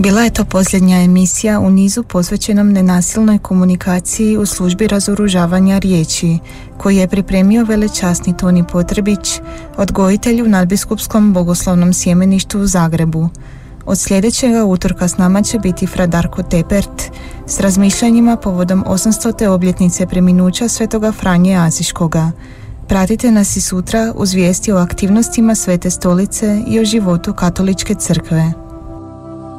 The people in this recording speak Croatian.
Bila je to posljednja emisija u nizu posvećenom nenasilnoj komunikaciji u službi razoružavanja riječi, koji je pripremio velečasni Toni Potrebić, odgojitelj u Nadbiskupskom bogoslovnom sjemeništu u Zagrebu. Od sljedećega utorka s nama će biti fra Darko Tepert s razmišljanjima povodom 800. obljetnice preminuća svetoga Franje Aziškoga. Pratite nas i sutra uz vijesti o aktivnostima Svete Stolice i o životu Katoličke crkve.